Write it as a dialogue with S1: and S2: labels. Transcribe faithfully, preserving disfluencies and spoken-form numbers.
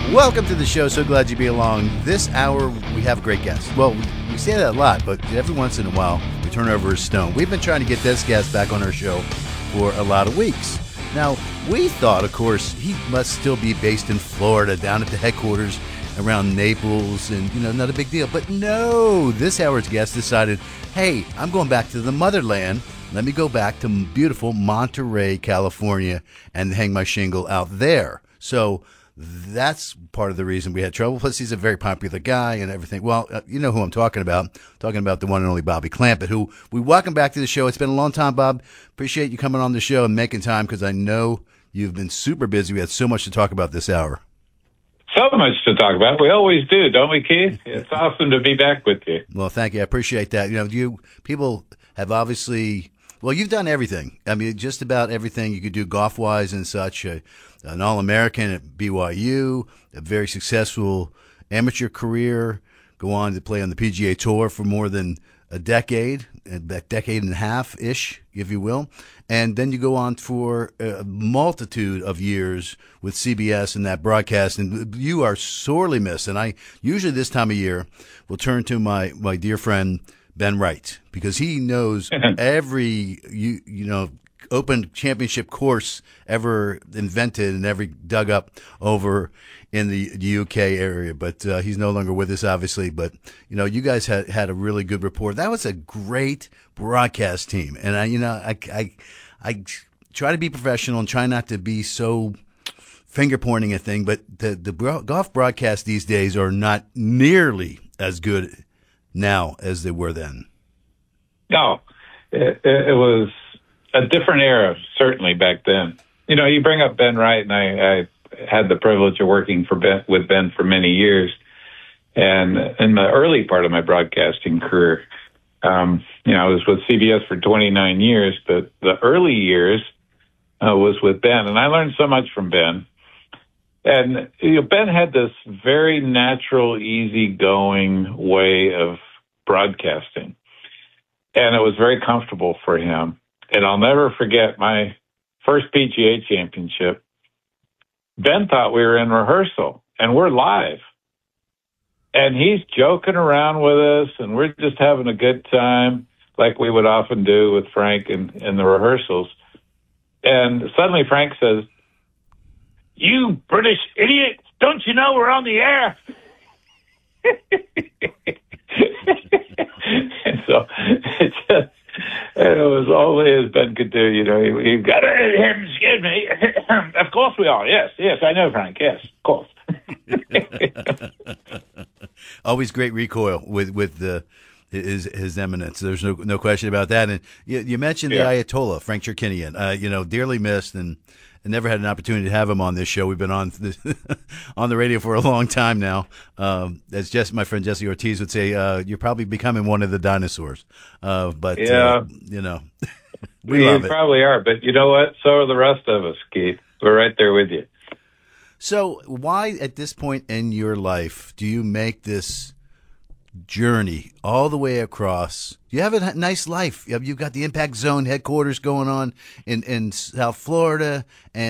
S1: Welcome to the show. So glad you be along. This hour, we have a great guest. Well, we say that a lot, but every once in a while, we turn over a stone. We've been trying to get this guest back on our show for a lot of weeks. Now, we thought, of course, he must still be based in Florida, down at the headquarters around Naples, and, you know, not a big deal. But no, this hour's guest decided, hey, I'm going back to the motherland. Let me go back to beautiful Monterey, California, and hang my shingle out there. So that's part of the reason we had trouble. Plus, he's a very popular guy and everything. Well, uh, you know who I'm talking about. I'm talking about the one and only Bobby Clampett, who we welcome back to the show. It's been a long time, Bob. Appreciate you coming on the show and making time because I know you've been super busy. We had so much to talk about this hour.
S2: So much to talk about. We always do, don't we, Keith? It's awesome to be back with you.
S1: Well, thank you. I appreciate that. You know, you people have obviously, well, you've done everything. I mean, just about everything you could do golf-wise and such. Uh, an All-American at B Y U, a very successful amateur career, go on to play on the P G A Tour for more than a decade, a decade and a half-ish, if you will. And then you go on for a multitude of years with C B S and that broadcast, and you are sorely missed. And I usually this time of year will turn to my, my dear friend Ben Wright, because he knows every, you, you know, Open Championship course ever invented and ever dug up over in the, the U K area. But uh, he's no longer with us, obviously. But, you know, you guys had, had a really good report. That was a great broadcast team. And, I, you know, I, I, I try to be professional and try not to be so finger-pointing a thing. But the, the bro- golf broadcasts these days are not nearly as good now as they were then.
S2: No, it, it was a different era, certainly back then. You know, you bring up Ben Wright, and I, I had the privilege of working for Ben, with Ben for many years. And in the early part of my broadcasting career, um, you know, I was with C B S for twenty-nine years, but the early years uh, was with Ben, and I learned so much from Ben. And you know, Ben had this very natural, easygoing way of broadcasting, and it was very comfortable for him. And I'll never forget my first P G A championship. Ben thought we were in rehearsal, and we're live. And he's joking around with us, and we're just having a good time, like we would often do with Frank in, in the rehearsals. And suddenly Frank says, "You British idiot, don't you know we're on the air?" And so it just, and it was only as Ben could do, you know, he, he got it, excuse me. Of course we are. Yes, yes, I know, Frank. Yes, of course.
S1: Always great recoil with with the his his eminence. There's no no question about that. And you, you mentioned yeah. the Ayatollah, Frank Cherkinian. Uh, you know, dearly missed, and I never had an opportunity to have him on this show. We've been on this, on the radio for a long time now. Um, as Jess, my friend Jesse Ortiz would say, uh, you're probably becoming one of the dinosaurs. Uh, but
S2: yeah,
S1: uh, you know, we
S2: you
S1: love it.
S2: Probably are. But you know what? So are the rest of us, Keith. We're right there with you.
S1: So why, at this point in your life, do you make this journey all the way across? You have a nice life. You've got the Impact Zone headquarters going on in, in South Florida, and